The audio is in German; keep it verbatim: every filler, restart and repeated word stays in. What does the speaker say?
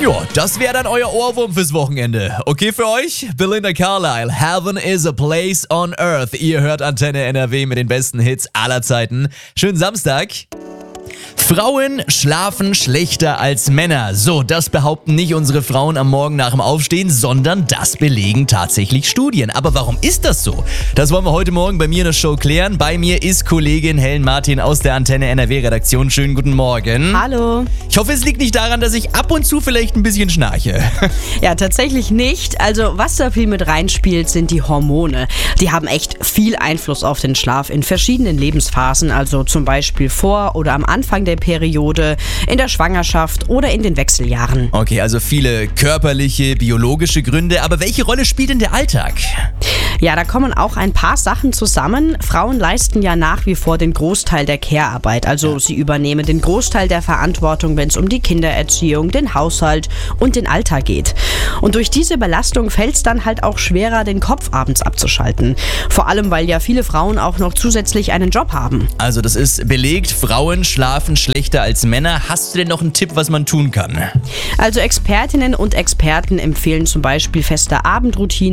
Ja, das wäre dann euer Ohrwurm fürs Wochenende. Okay für euch? Belinda Carlisle, Heaven is a place on earth. Ihr hört Antenne N R W mit den besten Hits aller Zeiten. Schönen Samstag. Frauen schlafen schlechter als Männer. So, das behaupten nicht unsere Frauen am Morgen nach dem Aufstehen, sondern das belegen tatsächlich Studien. Aber warum ist das so? Das wollen wir heute Morgen bei mir in der Show klären. Bei mir ist Kollegin Helen Martin aus der Antenne N R W-Redaktion. Schönen guten Morgen. Hallo. Ich hoffe, es liegt nicht daran, dass ich ab und zu vielleicht ein bisschen schnarche. Ja, tatsächlich nicht. Also, was da viel mit reinspielt, sind die Hormone. Die haben echt viel Einfluss auf den Schlaf in verschiedenen Lebensphasen. Also zum Beispiel vor oder am Anfang der Periode, in der Schwangerschaft oder in den Wechseljahren. Okay, also viele körperliche, biologische Gründe. Aber welche Rolle spielt denn der Alltag? Ja, da kommen auch ein paar Sachen zusammen. Frauen leisten ja nach wie vor den Großteil der Care-Arbeit. Also sie übernehmen den Großteil der Verantwortung, wenn es um die Kindererziehung, den Haushalt und den Alltag geht. Und durch diese Belastung fällt es dann halt auch schwerer, den Kopf abends abzuschalten. Vor allem, weil ja viele Frauen auch noch zusätzlich einen Job haben. Also das ist belegt, Frauen schlafen schlechter als Männer. Hast du denn noch einen Tipp, was man tun kann? Also Expertinnen und Experten empfehlen zum Beispiel feste Abendroutinen,